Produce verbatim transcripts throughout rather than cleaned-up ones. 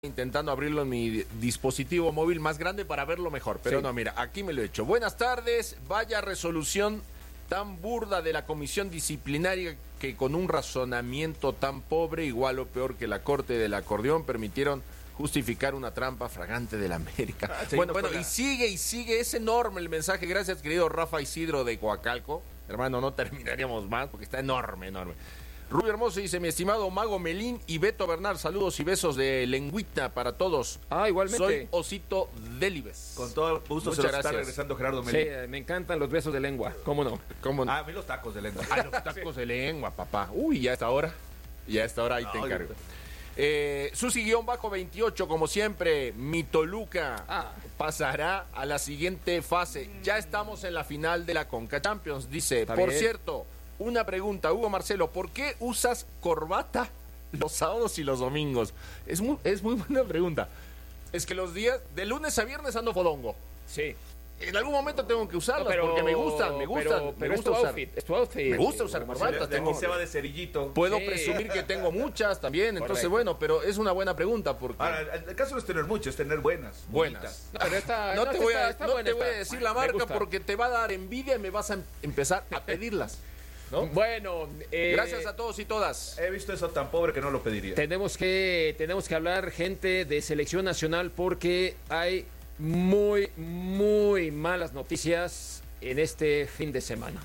Intentando abrirlo en mi dispositivo móvil más grande para verlo mejor, pero sí. No, mira, aquí me lo he hecho. Buenas tardes, vaya resolución tan burda de la comisión disciplinaria que con un razonamiento tan pobre, igual o peor que la corte del acordeón, permitieron justificar una trampa fragante de la América. Ah, sí, bueno, no bueno, y sigue y sigue, es enorme el mensaje. Gracias, querido Rafa Isidro de Coacalco. Hermano, no terminaríamos más porque está enorme, enorme. Rubio Hermoso dice, mi estimado Mago Melín y Beto Bernal, saludos y besos de lengüita para todos. Ah, igualmente. Soy Osito Delibes. Con todo gusto. Muchas se los gracias. Está regresando Gerardo Melín. Sí, me encantan los besos de lengua, ¿cómo no? ¿Cómo no? Ah, a mí los tacos de lengua. Ah, los tacos de lengua, papá. Uy, ya a esta hora, ya a esta hora ahí no, te encargo. Yo... Eh, Susi-bajo veintiocho, como siempre, mi Toluca ah. pasará a la siguiente fase. Ya estamos en la final de la Conca Champions, dice. Está Por bien. cierto... Una pregunta, Hugo Marcelo, ¿por qué usas corbata los sábados y los domingos? Es muy, es muy buena pregunta. Es que los días, de lunes a viernes ando fodongo. Sí. En algún momento tengo que usarlas, no, pero, porque me gustan, me gustan. Pero, me pero gusta es tu usar. outfit, es tu outfit. Me gusta usar corbatas. De tengo, aquí se va de cerillito. Puedo sí. presumir que tengo muchas también, entonces Correcto. bueno, pero es una buena pregunta. Porque... Ahora, el caso no es tener muchas, es tener buenas. Buenas. No, pero esta, no, no te está, voy a, está no buena te voy a esta. decir la marca porque te va a dar envidia y me vas a empezar a pedirlas. ¿No? Bueno, eh, gracias a todos y todas. He visto eso tan pobre que no lo pediría. Tenemos que, tenemos que hablar, gente de selección nacional, porque hay muy, muy malas noticias en este fin de semana.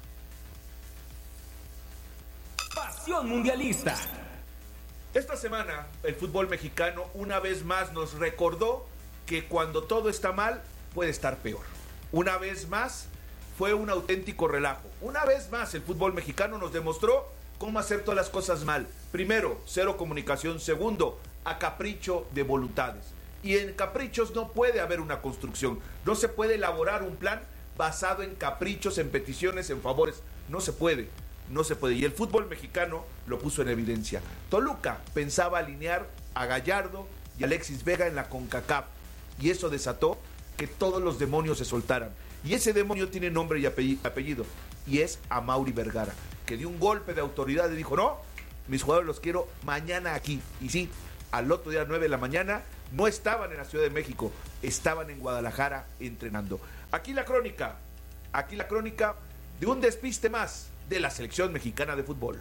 Pasión mundialista. Esta semana el fútbol mexicano una vez más nos recordó que cuando todo está mal puede estar peor. Una vez más fue un auténtico relajo. Una vez más el fútbol mexicano nos demostró cómo hacer todas las cosas mal. Primero, cero comunicación. Segundo, a capricho de voluntades. Y en caprichos no puede haber una construcción. No se puede elaborar un plan basado en caprichos, en peticiones, en favores. No se puede, no se puede. Y el fútbol mexicano lo puso en evidencia. Toluca pensaba alinear a Gallardo y Alexis Vega en la CONCACAF. Y eso desató que todos los demonios se soltaran. Y ese demonio tiene nombre y apellido, y es Amaury Vergara, que dio un golpe de autoridad y dijo, no, mis jugadores los quiero mañana aquí. Y sí, al otro día, nueve de la mañana, no estaban en la Ciudad de México, estaban en Guadalajara entrenando. Aquí la crónica, aquí la crónica de un despiste más de la selección mexicana de fútbol.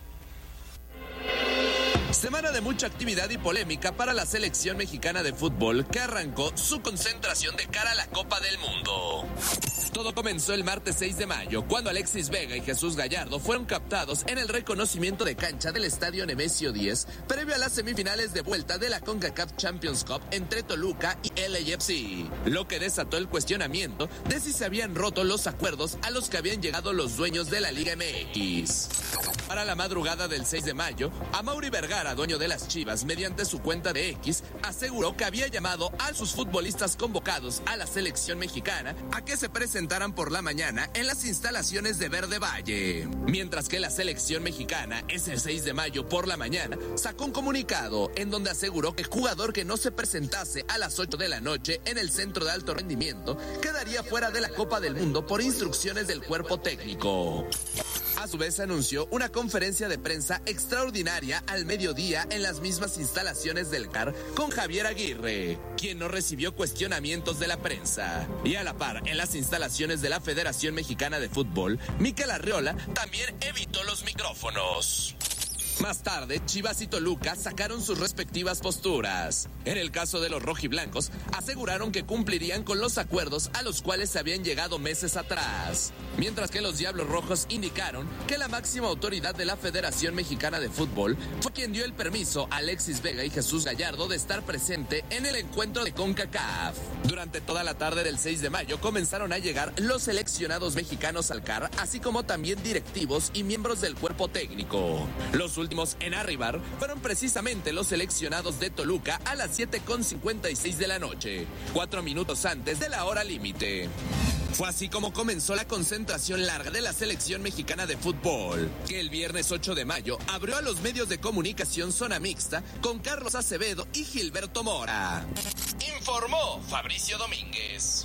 Semana de mucha actividad y polémica para la selección mexicana de fútbol que arrancó su concentración de cara a la Copa del Mundo. Todo comenzó el martes seis de mayo, cuando Alexis Vega y Jesús Gallardo fueron captados en el reconocimiento de cancha del Estadio Nemesio diez, previo a las semifinales de vuelta de la CONCACAF Champions Cup entre Toluca y L A F C, lo que desató el cuestionamiento de si se habían roto los acuerdos a los que habían llegado los dueños de la Liga M X. Para la madrugada del seis de mayo, Amaury Vergara, dueño de las Chivas, mediante su cuenta de X, aseguró que había llamado a sus futbolistas convocados a la selección mexicana a que se presentaran por la mañana en las instalaciones de Verde Valle. Mientras que la selección mexicana, ese seis de mayo por la mañana, sacó un comunicado en donde aseguró que el jugador que no se presentase a las ocho de la noche en el centro de alto rendimiento quedaría fuera de la Copa del Mundo por instrucciones del cuerpo técnico. A su vez anunció una conferencia de prensa extraordinaria al mediodía en las mismas instalaciones del C A R con Javier Aguirre, quien no recibió cuestionamientos de la prensa. Y a la par, en las instalaciones de la Federación Mexicana de Fútbol, Mikel Arriola también evitó los micrófonos. Más tarde, Chivas y Toluca sacaron sus respectivas posturas. En el caso de los rojiblancos, aseguraron que cumplirían con los acuerdos a los cuales se habían llegado meses atrás. Mientras que los Diablos Rojos indicaron que la máxima autoridad de la Federación Mexicana de Fútbol fue quien dio el permiso a Alexis Vega y Jesús Gallardo de estar presente en el encuentro de CONCACAF. Durante toda la tarde del seis de mayo comenzaron a llegar los seleccionados mexicanos al C A R, así como también directivos y miembros del cuerpo técnico. Los últimos en arribar fueron precisamente los seleccionados de Toluca a las siete con cincuenta y seis de la noche, cuatro minutos antes de la hora límite. Fue así como comenzó la concentración larga de la selección mexicana de fútbol, que el viernes ocho de mayo abrió a los medios de comunicación zona mixta con Carlos Acevedo y Gilberto Mora. Informó Fabricio Domínguez.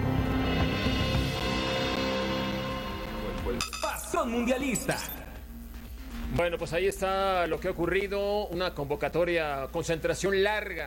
Pasión mundialista. Bueno, pues ahí está lo que ha ocurrido, una convocatoria, concentración larga